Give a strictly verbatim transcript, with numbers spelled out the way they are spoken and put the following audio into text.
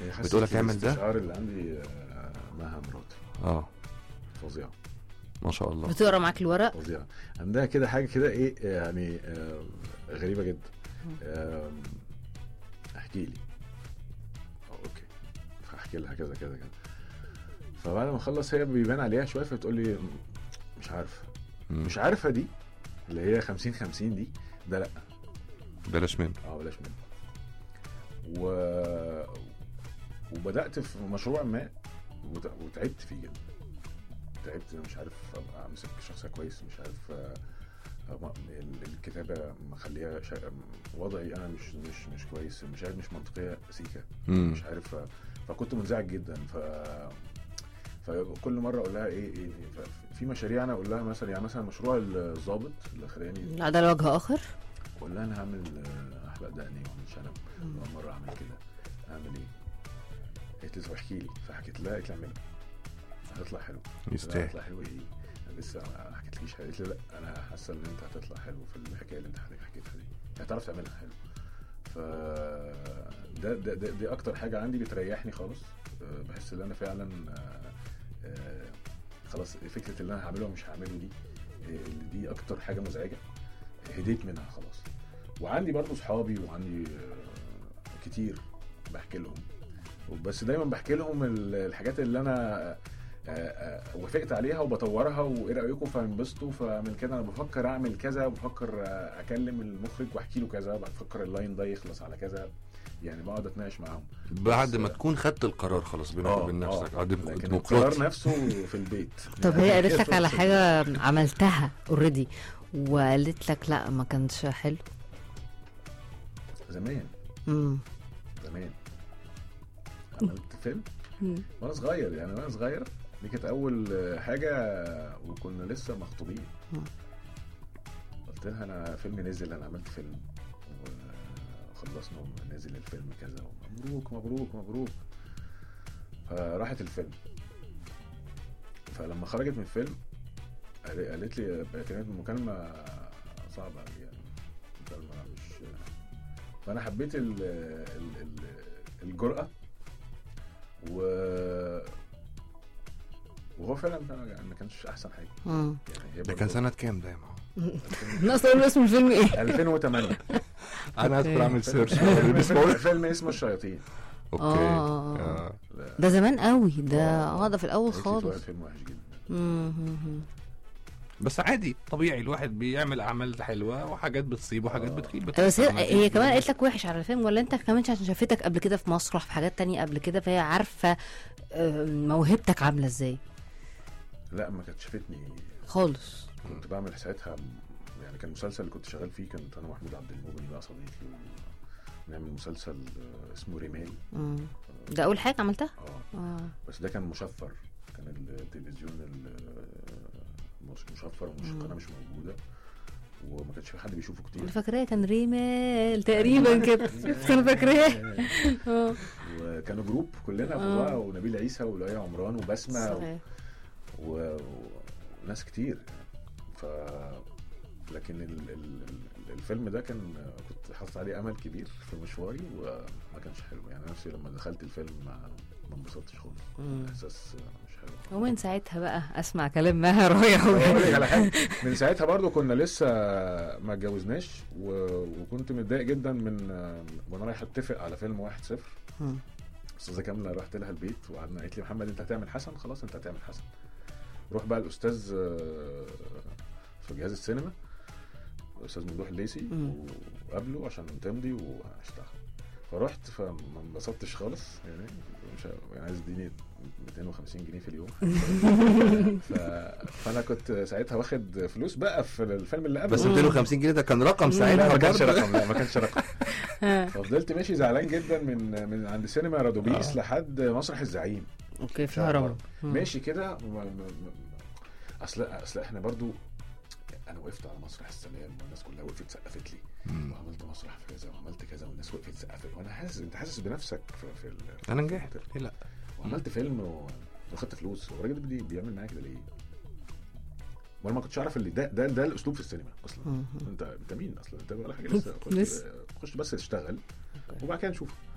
بتقولك اعمل ده. الشعار اللي عندي آه، مها مراتي اه فظيعه ما شاء الله. بتقرا معاك الورق؟ فظيعه. عندها كده حاجه كده ايه يعني آه غريبه جدا. آه احكي لي أو اوكي فاحكي لها كذا كذا كذا، فبعد ما اخلص هي بيبان عليها شويه فبتقول لي مش عارفه مم. مش عارفه دي اللي هي خمسين خمسين دي، ده لا بلاش منه. اه بلاش منه. و... وبدات في مشروع ما وت... وتعبت فيه جدا. تعبت مش عارف ابقى امسك شخصيه كويس، مش عارف آه، الكتابه مخليها شا... وضعي انا مش مش مش كويس، مش عارف مش منطقيه سيكا مم. مش عارف. فكنت منزعج جدا. ف فكل مره اقول لها ايه ايه في مشاريع انا اقول لها مثلا يعني مثلا مشروع الضابط الاخراني لا ده الوجه اخر. اقول لها انا هعمل احلق دقني واعمل شنب، اول مره اعمل كده اعمل ايه؟ قالت لي احكي لي، فحكيت لها قالت لي اعملها هتطلع حلو. يستاهل. هتطلع حلو ايه؟ أنا لسه ما حكيتليش. قالت لي لا انا حاسه ان انت هتطلع حلو في الحكايه اللي انت حكيتها دي، هتعرف تعملها حلو. ف ده, ده, ده دي اكتر حاجه عندي بتريحني خالص. بحس ان انا فعلا آه خلاص فكره اللي انا هعمله ومش هعمله دي دي اكتر حاجه مزعجه هديت منها خلاص. وعندي برضو صحابي وعندي آه كتير بحكي لهم، بس دايما بحكي لهم الحاجات اللي انا وافقت عليها وبطورها وايه رايكم فانبسطوا. فمن كده انا بفكر اعمل كذا، بفكر اكلم المخرج واحكي له كذا، بفكر اللاين ده يخلص على كذا، يعني بقعد اتناقش معاهم بعد ما تكون خدت القرار خلاص بينك وبين نفسك. اه لكن القرار نفسه في البيت. طب هي قالت لك على حاجه عملتها اوريدي وقالت لك لا ما كانش حلو؟ زمان امم زمان عملت فيلم وانا صغير، يعني وانا صغير دي كانت اول حاجه وكنا لسه مخطوبين. قلت لها انا فيلم نزل، انا عملت فيلم وخلصنا ونزل الفيلم كذا، مبروك مبروك مبروك. فراحت الفيلم، فلما خرجت من الفيلم قالت لي كانت المكالمه صعبه يعني مكالمه مش، فانا حبيت ال ال الجرأة و وهو فعلا يعني ما كانش احسن حاجه. امم يعني ده كان سنه كام ده يا معلم؟ ناقص اقول اسم الفيلم ايه؟ ألفين وثمانية. انا هدخل اعمل سيرش. فيلم اسمه الشياطين. اوكي اه ده زمان قوي ده. اه ده في الاول خالص. فيلم وحش جدا. امم بس عادي طبيعي الواحد بيعمل اعمال حلوه وحاجات بتصيب وحاجات بتخيب. بس هي, هي كمان قالت لك وحش على الفيلم، ولا انت كمان عشان شافتك قبل كده في مسرح في حاجات تانية قبل كده فهي عارفه موهبتك عامله ازاي؟ لا ما كانت شافتني خالص. كنت بعمل ساعتها يعني كان المسلسل اللي كنت شغال فيه كنت انا ومحمود عبد المغني بقى صديقي، نعمل مسلسل اسمه ريمال. امم ده اول حاجه عملتها؟ اه, آه. بس ده كان مشفر، كان التلفزيون مشفر ومش القناه مش موجوده وما كانش في حد بيشوفه كتير. انا فاكراه كان ريمال تقريبا كده. انا فاكراه. اه وكانوا جروب كلنا بقى ونبيل عيسى ولؤي عمران وبسمه و... وناس كتير. ف لكن ال... ال... الفيلم ده كان كنت حاطط عليه امل كبير في مشواري وما كانش حلو. يعني نفسي لما دخلت الفيلم ما ما انبسطتش خالص، احساس مش حلو. ومن ساعتها بقى اسمع كلام مها رايح على حاجه. من ساعتها برضو كنا لسه ما اتجوزناش و... وكنت متضايق جدا من وانا رايح اتفق على فيلم واحد صفر. استاذه كامله رحت لها البيت وقعدنا قالت لي محمد انت هتعمل حسن، خلاص انت هتعمل حسن. روح بقى الاستاذ في جهاز السينما الاستاذ ممدوح الليثي وقابله عشان تمضي واشتغل. فرحت فما انبسطتش خالص، يعني مش يعني عايز اديني مئتين وخمسين جنيه في اليوم. ف... فانا كنت ساعتها واخد فلوس بقى في الفيلم اللي قبله. بس مئتين وخمسين جنيه ده كان رقم ساعتها. ما كانش رقم، لا ما كانش رقم. ففضلت ماشي زعلان جدا من من عند سينما رادوبيس آه. لحد مسرح الزعيم. اوكي في هرم ماشي كده. اصل اصل احنا برضو انا وقفت على مسرح السلام والناس كلها وقفت سقفت لي وعملت مسرح في كذا وعملت كذا والناس وقفت سقفت وانا حاسس انت حاسس بنفسك في, في انا نجحت ليه لا وعملت فيلم واخدت فلوس. والراجل ده بيعمل معايا كده ليه؟ وانا ما كنتش اعرف اللي ده ده ده الاسلوب في السينما اصلا. انت انت مين اصلا؟ انت ولا حاجه لسه خش بس تشتغل وبعد كده نشوف.